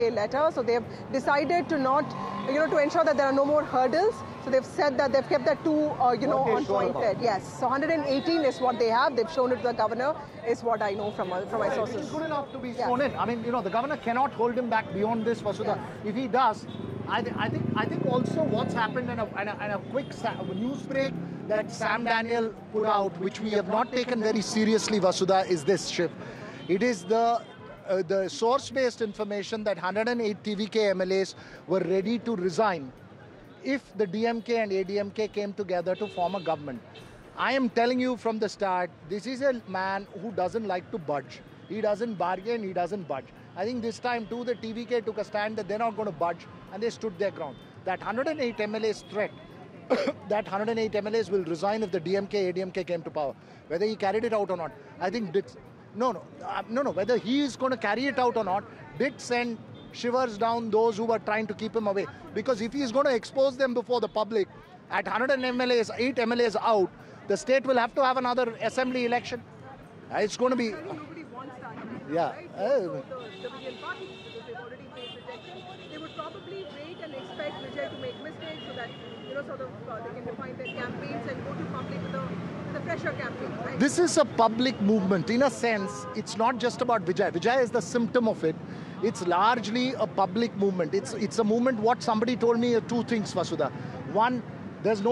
letter. So they've decided to not, to ensure that there are no more hurdles. So they've said that they've kept that on pointed. Yes. So 118 is what they have. They've shown it to the governor, is what I know from my sources. It's good enough to be sworn in. I mean, the governor cannot hold him back beyond this, Vasudha. Yeah. If he does, I think also what's happened, and a quick news break that Sam Daniel put out, which we have not taken very seriously, Vasudha, is this, Shiv. It is the source-based information that 108 TVK MLAs were ready to resign if the DMK and ADMK came together to form a government. I am telling you from the start, this is a man who doesn't like to budge. He doesn't bargain, he doesn't budge. I think this time too, the TVK took a stand that they're not going to budge, and they stood their ground. That 108 MLAs threat, that 108 MLAs will resign if the DMK, ADMK came to power. Whether he carried it out or not, I think no, whether he is going to carry it out or not, did send shivers down those who were trying to keep him away. Because if he is going to expose them before the public, at 8 MLAs out, the state will have to have another assembly election. It's going to be... Nobody wants that. Yeah. Right? The Vijay party, because they've already faced rejection, they would probably wait and expect Vijay to make mistakes so that, they can define their campaigns and go to public with a fresher campaign. Right? This is a public movement. In a sense, it's not just about Vijay. Vijay is the symptom of it. It's largely a public movement. It's a movement. What somebody told me are two things, Vasudha. One, there's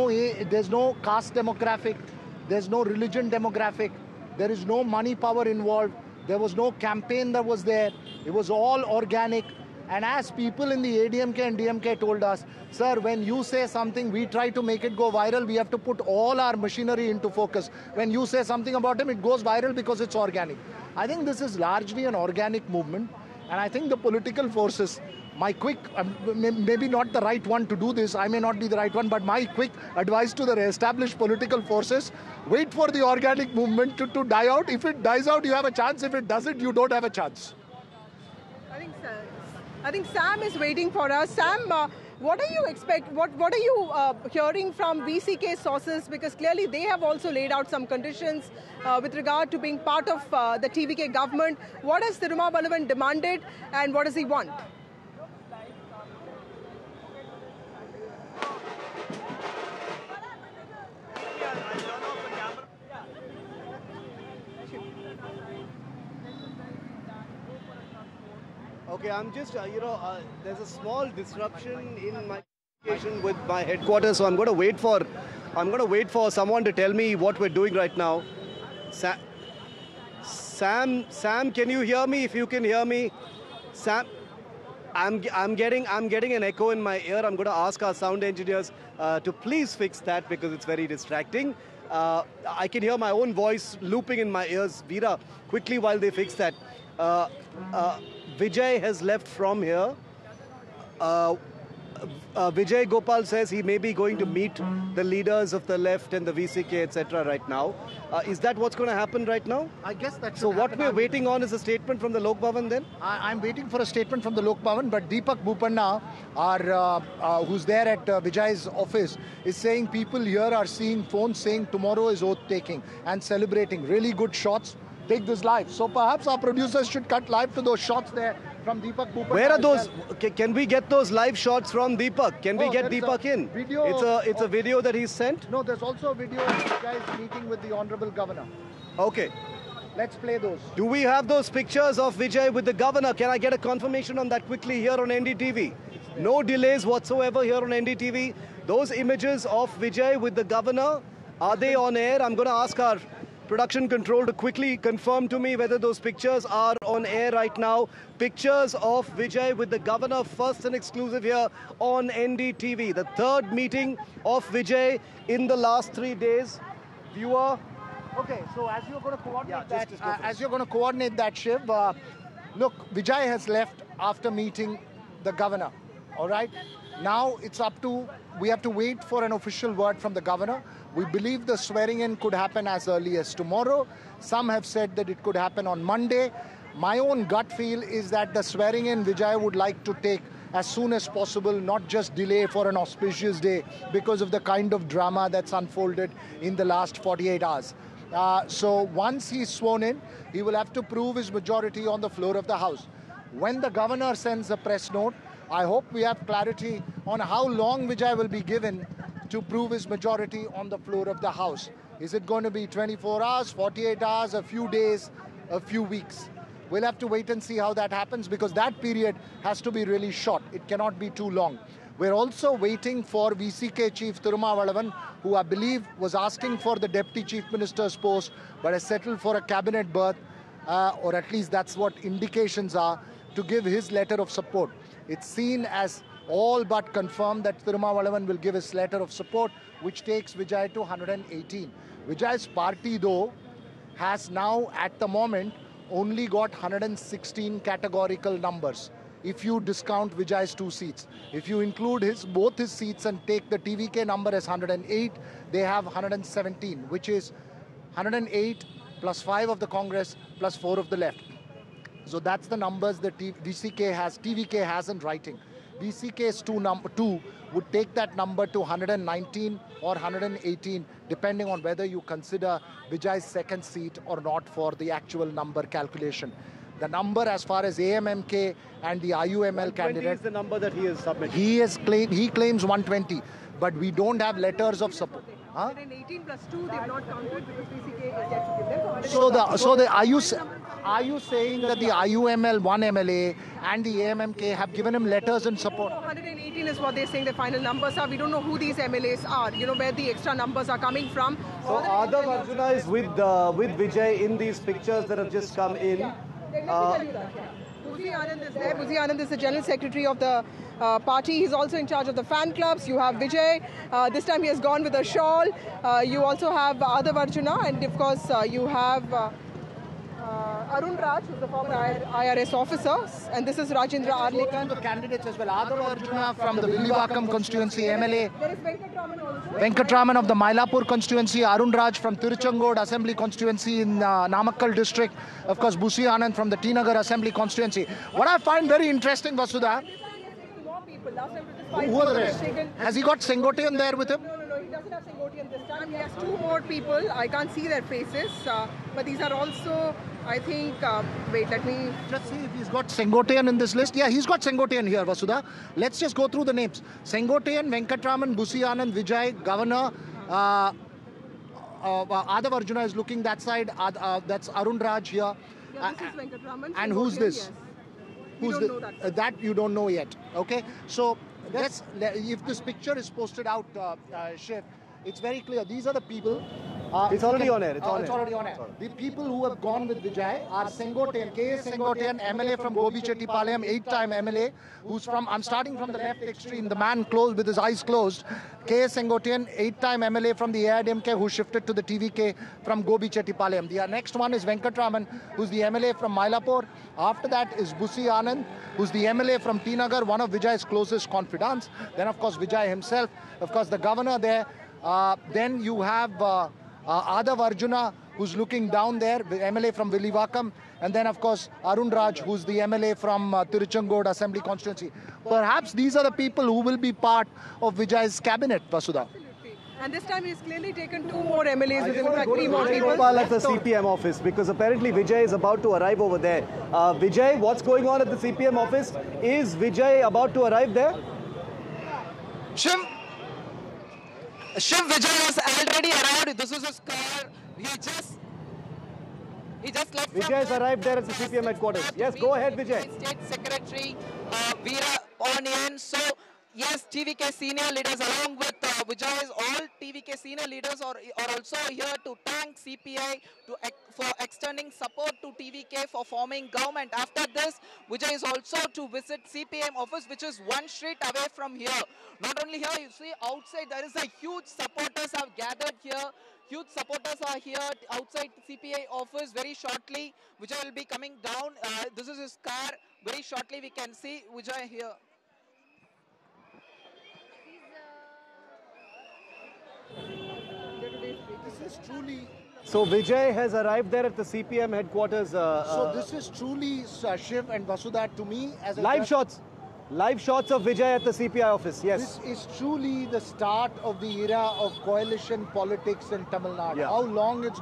no caste demographic, there's no religion demographic, there is no money power involved, there was no campaign that was there. It was all organic. And as people in the ADMK and DMK told us, sir, when you say something, we try to make it go viral. We have to put all our machinery into focus. When you say something about him, it goes viral because it's organic. I think this is largely an organic movement. And I think the political forces, my quick, maybe not the right one to do this, I may not be the right one, but my quick advice to the established political forces, wait for the organic movement to die out. If it dies out, you have a chance. If it doesn't, you don't have a chance. I think Sam is waiting for us. Sam, what do you expect? What are you hearing from VCK sources? Because clearly they have also laid out some conditions with regard to being part of the TVK government. What has Tiruma Balavan demanded, and what does he want? Okay, I'm just, there's a small disruption in my communication with my headquarters, so I'm going to wait for someone to tell me what we're doing right now. Sam, can you hear me? If you can hear me, Sam, I'm getting an echo in my ear. I'm going to ask our sound engineers to please fix that because it's very distracting. I can hear my own voice looping in my ears. Veera, quickly while they fix that. Vijay has left from here. Vijay Gopal says he may be going to meet the leaders of the left and the VCK, etc. right now. Is that what's going to happen right now? I guess that's so. What we're waiting on is a statement from the Lok Bhavan then? I'm waiting for a statement from the Lok Bhavan, but Deepak Bopanna, who's there at Vijay's office, is saying people here are seeing phones saying tomorrow is oath-taking and celebrating. Really good shots. Take this live. So perhaps our producers should cut live to those shots there from Deepak Bopanna. Where are those? Well. Can we get those live shots from Deepak? Can we get Deepak in? Video it's a video that he's sent? No, there's also a video of this guy's meeting with the Honorable Governor. Okay. Let's play those. Do we have those pictures of Vijay with the Governor? Can I get a confirmation on that quickly here on NDTV? No delays whatsoever here on NDTV. Those images of Vijay with the Governor, are they on air? I'm going to ask our production control to quickly confirm to me whether those pictures are on air right now. Pictures of Vijay with the Governor, first and exclusive here on NDTV. The third meeting of Vijay in the last 3 days. Viewer. Okay, so as you're going to coordinate that, Shiv, look, Vijay has left after meeting the Governor. All right. Now it's up to, we have to wait for an official word from the Governor. We believe the swearing in could happen as early as tomorrow. Some have said that it could happen on Monday. My own gut feel is that the swearing in Vijay would like to take as soon as possible, not just delay for an auspicious day because of the kind of drama that's unfolded in the last 48 hours. So once he's sworn in, he will have to prove his majority on the floor of the House. when the governor sends a press note, I hope we have clarity on how long Vijay will be given to prove his majority on the floor of the House. Is it going to be 24 hours, 48 hours, a few days, a few weeks? We'll have to wait and see how that happens, because that period has to be really short. It cannot be too long. We're also waiting for VCK Chief Thirumavalavan, who I believe was asking for the Deputy Chief Minister's post, but has settled for a cabinet berth, or at least that's what indications are, to give his letter of support. It's seen as all but confirmed that Thirumavalavan will give his letter of support, which takes Vijay to 118. Vijay's party, though, has now, at the moment, only got 116 categorical numbers, if you discount Vijay's 2 seats. If you include both his seats and take the TVK number as 108, they have 117, which is 108 plus 5 of the Congress plus 4 of the left. So that's the numbers that TVK has in writing. VCK's 2 would take that number to 119 or 118, depending on whether you consider Vijay's second seat or not for the actual number calculation. The number as far as AMMK and the IUML candidate is the number that he has submitted. He claims 120, but we don't have letters of support. 118 plus 2, they've not counted because VCK is yet to give them. Are you saying that the IUML 1 MLA and the AMMK have given him letters in support? 118 is what they're saying the final numbers are. We don't know who these MLAs are, where the extra numbers are coming from. So Adav Arjuna is with Vijay in these pictures that have just come in. Let me tell you that. Busi Anand is there. Busi Anand is the General Secretary of the party. He's also in charge of the fan clubs. You have Vijay. This time he has gone with a shawl. You also have Adav Arjuna, and of course you have Arun Raj, who's the former IRS officer, and this is Rajendra Arlekan. The candidates as well. Adav Arjuna from the Villivakam constituency, MLA. There is Venkatraman also. Venkatraman of the Mylapore constituency, Arun Raj from Tiruchangod Assembly constituency in Namakkal district, of course Busi Anand from the T Nagar Assembly constituency. What I find very interesting, Vasudha, who are the rest? Has he got Sengotian there with him? No, he doesn't have Sengotian this time. He has 2 more people. I can't see their faces, but these are also, I think, wait, let me... Let's see if he's got Sengotian in this list. Yeah, he's got Sengotian here, Vasudha. Let's just go through the names. Sengotian, Venkatraman, Busi Anand, Vijay, Governor, Adav Arjuna is looking that side. That's Arun Raj here. Yeah, this is Venkatraman. And who's this? Yes. Who's we don't know that. That you don't know yet. Okay, so if this picture is posted out, Shiv, it's very clear. These are the people. It's already on air. It's already on air. The people who have gone with Vijay are Sengotian, K.S. Sengotian, MLA from Gobi-Chettipalayam, 8-time MLA, who's from, I'm starting from the left extreme, the man closed with his eyes closed. K.S. Sengotian, 8-time MLA from the AIDMK, who shifted to the TVK from Gobi-Chettipalayam. The next one is Venkatraman, who's the MLA from Mylapore. After that is Busi Anand, who's the MLA from T Nagar, one of Vijay's closest confidants. Then, of course, Vijay himself, of course, the governor there. Then you have Adav Arjuna, who's looking down there, the MLA from Villivakam, and then of course Arun Raj, who's the MLA from Tiruchangod Assembly constituency. Perhaps these are the people who will be part of Vijay's cabinet, Vasudha. Absolutely. And this time he's clearly taken 2 more MLAs with him, in fact Go 3 to more Vijay people. Gopal at the CPM office, because apparently Vijay is about to arrive over there. Vijay, what's going on at the CPM office? Is Vijay about to arrive there? Shiv Vijay has already arrived. This is his car. He just left. Vijay has arrived there at the CPM headquarters. Yes, go ahead, Vijay. State Secretary Veera Onion. So yes, TVK senior leaders along with Vijay's all TVK senior leaders are also here to thank CPI for extending support to TVK for forming government. After this, Vijay is also to visit CPM office, which is 1 street away from here. Not only here, you see outside there is a huge supporters have gathered here. Huge supporters are here outside CPI office. Very shortly, Vijay will be coming down. This is his car. Very shortly, we can see Vijay here. This is truly... So Vijay has arrived there at the CPM headquarters. So this is truly, Shiv and Vasudha, to me, as a... Live shots of Vijay at the CPI office, yes. This is truly the start of the era of coalition politics in Tamil Nadu. Yeah. How long it's